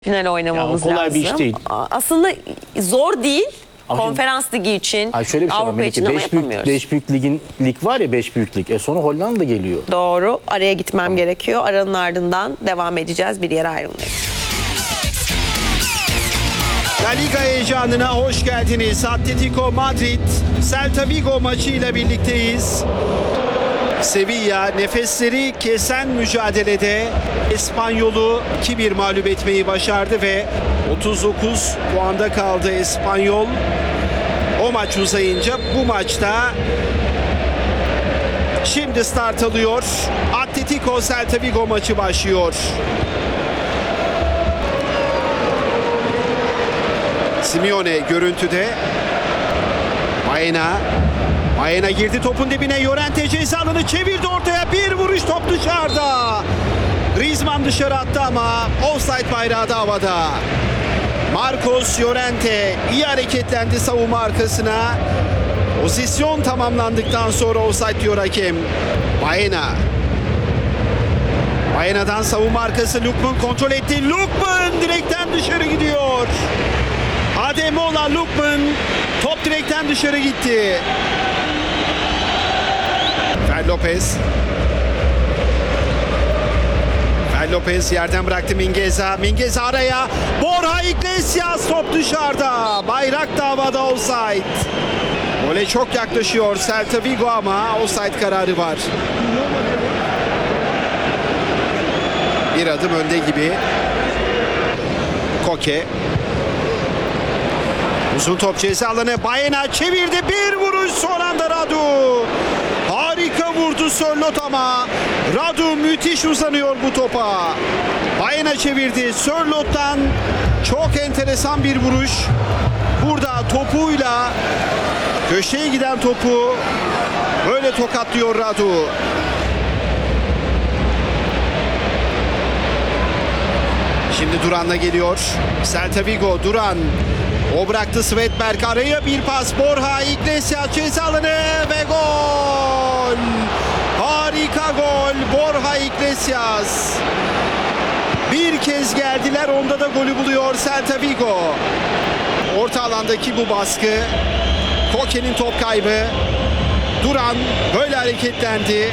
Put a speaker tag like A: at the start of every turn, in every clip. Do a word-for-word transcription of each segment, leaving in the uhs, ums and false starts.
A: final oynamamız
B: Ya, kolay
A: lazım.
B: bir iş değil.
A: Aslında zor değil.
B: Ama
A: Konferans ligi için,
B: Ay şöyle bir şey var.
A: Avrupa için ama
B: beş büyük,
A: yapamıyoruz.
B: beş büyük ligin lig var ya beş büyük lig. E sonra Hollanda geliyor.
A: Doğru. Araya gitmem gerekiyor. Aranın ardından devam edeceğiz. Bir yere ayrılmayız.
C: La Liga heyecanına hoş geldiniz. Atletico Madrid, Celta Vigo maçıyla birlikteyiz. Sevilla nefesleri kesen mücadelede Espanyol'u iki bir mağlup etmeyi başardı ve otuz dokuz puanda kaldı Espanyol. O maç uzayınca bu maçta şimdi start alıyor. Atletico Celta Vigo maçı başlıyor. Simeone görüntüde. Baena. Baena girdi topun dibine. Llorente ceza alanı çevirdi ortaya. Bir vuruş, top dışarıda. Griezmann dışarı attı ama offside bayrağı da havada. Marcos Llorente iyi hareketlendi savunma arkasına. Pozisyon tamamlandıktan sonra offside diyor hakem. Baena. Baena'dan savunma arkası Lookman kontrol etti. Lookman direkten dışarı gidiyor. Ademola Lookman, top direkten dışarı gitti. Fer Lopez. Fer Lopez yerden bıraktı Mingueza. Mingueza araya. Borja Iglesias, top dışarıda. Bayrak da havada, offside. Gole çok yaklaşıyor Celta Vigo ama offside kararı var. Bir adım önde gibi. Koke. Uzun top ceza alanı. Baena çevirdi. Bir vuruş, son anda Radu. Harika vurdu Sörloth ama Radu müthiş uzanıyor bu topa. Baena çevirdi. Sörloth'tan çok enteresan bir vuruş. Burada topuyla köşeye giden topu böyle tokatlıyor Radu. Şimdi Duran'la geliyor. Celta Vigo, Duran. O bıraktı Svedberg, araya bir pas. Borja Iglesias ceza alanı ve gol. Harika gol Borja Iglesias. Bir kez geldiler, onda da golü buluyor Celta Vigo. Orta alandaki bu baskı. Koke'nin top kaybı. Duran böyle hareketlendi.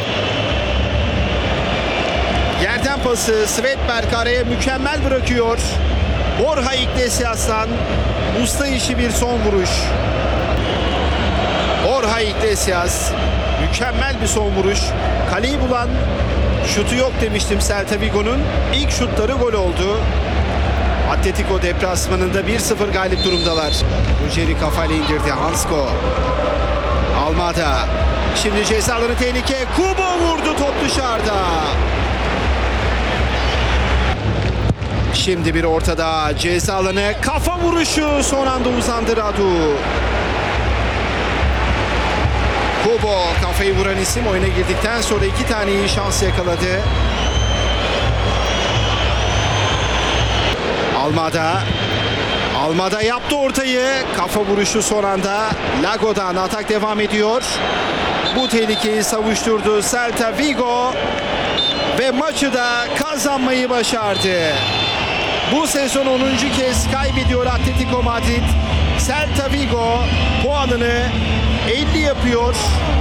C: Yerden pası Svedberg araya mükemmel bırakıyor. Borja Iglesias'tan usta işi bir son vuruş. Borja Iglesias mükemmel bir son vuruş. Kaleyi bulan şutu yok demiştim Celta Vigo'nun. İlk şutları gol oldu. Atletico deplasmanında bir sıfır galip durumdalar. Ruggeri kafayla indirdi. Hansko. Almada. Şimdi ceza alanı tehlike. Kubo vurdu, top dışarıda. Şimdi bir ortada ceza alanı, kafa vuruşu, son anda uzandı Radu. Kubo kafayı vuran isim, oyuna girdikten sonra iki tane iyi şans yakaladı. Almada. Almada yaptı ortayı, kafa vuruşu son anda. Lago'dan atak devam ediyor. Bu tehlikeyi savuşturdu Celta Vigo ve maçı da kazanmayı başardı. Bu sezon onuncu kez kaybediyor Atletico Madrid. Celta Vigo puanını elli yapıyor.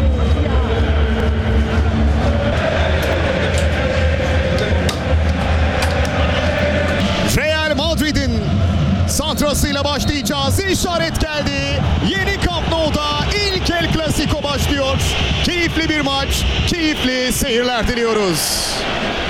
D: Real Madrid'in santrasıyla başlayacağız. İşaret geldi. Yeni Camp Nou'da ilk El Clasico başlıyor. Keyifli bir maç, keyifli seyirler diliyoruz.